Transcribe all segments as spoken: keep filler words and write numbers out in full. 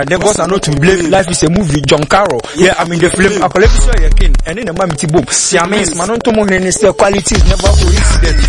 then goes are not to blame. Life is a movie. John Carroll. Yeah, I mean the film. I collect so you can. And then the mammy boom. Siamese man on tomo and the quality is never coincident.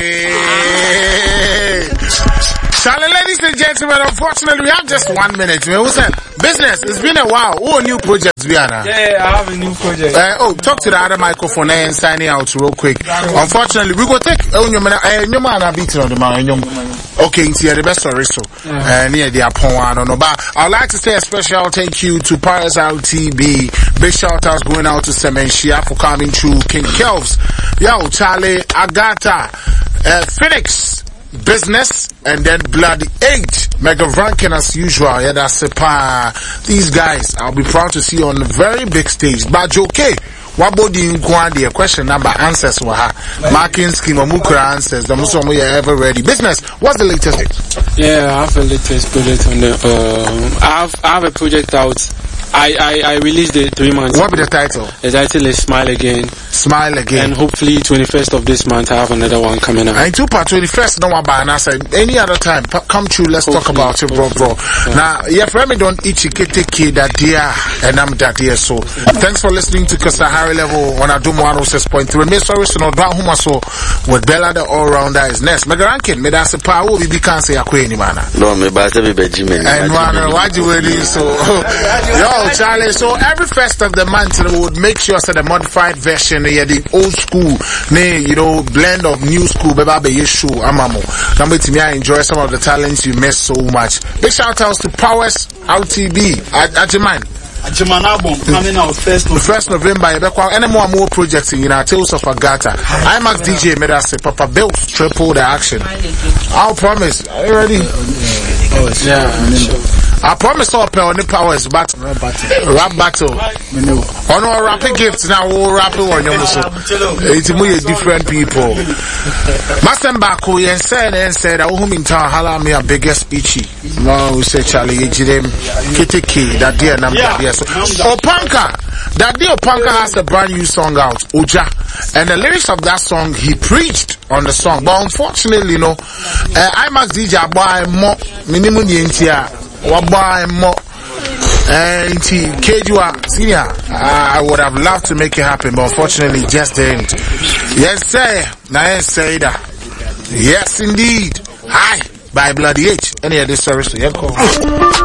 Charlie, ladies and gentlemen, unfortunately we have just one minute. Who said business? It's been a while. Who new projects we are now? Yeah, I have a new project. Uh, oh, talk to the other microphone and signing out real quick. Unfortunately, we go take oh your man eh your man a beat on the man. Okay, it's the best story so. And near the upon I don't know. But I'd like to say a special thank you to Paris L T B. Big shout outs going out to Semenshia for coming through. King Kelvs, yo, Charlie, Agatha, uh, Phoenix, Business, and then Bloody Eight. Mega ranking as usual. Yeah, that's a pa. These guys, I'll be proud to see on a very big stage. But okay. What about the question number answers were marking scheme Mukura answers the most we are ever ready. Business, what's the latest? Yeah, I have a latest project on the uh, I have I have a project out. I, I, I released it three months What ago. be the title? The title is Smile Again. Smile Again. And hopefully twenty-first of this month I have another one coming out. And two part twenty-first, no one by an answer. Any other time, come true, let's hopefully, talk about it, bro, bro. Yeah. Now, yeah, for me, don't eat chicken, that dear, and I'm that dear. So, thanks for listening to Costa High Level on Adum one oh six point three. Me sorry, so no, don't whom so with Bella the all rounder is next. Mega ranking, me that's a power, we be can't say a queen, man. No, me but every Benjamin. And one, why do you do so? Yo, Charlie, so every first of the month, we would make sure that the modified version, yeah, the old school, ne, you know, blend of new school, baby, you show, amamo. Number to me, I enjoy some of the talents you miss so much. Big shout outs to Powers L T B at your mind. German album coming out first November. First November, any more more projects in our Tales of Agatha. I Max D J made us say, Papa Bills triple the action. I'll promise. Are you ready? Oh, yeah. I promise I'll pay on the Powers, but rap battle. On our rapping gifts now, we'll rap it on your muscle. It's more different people. Masembako, and said, and said, I whom in town, hala me a biggest speechy. No, we say Charlie, Ejidem, Kitty, that dear number, yes. Opanka, that dear Opanka has a brand new song out, Oja. And the lyrics of that song, he preached on the song. But unfortunately, you know, uh, I Max D J buy more minimum the Wabai more and K J senior. I would have loved to make it happen, but unfortunately it just didn't. Yes, sir. Nice say that. Yes, indeed. Hi, by Bloody H. Any of this service to your call.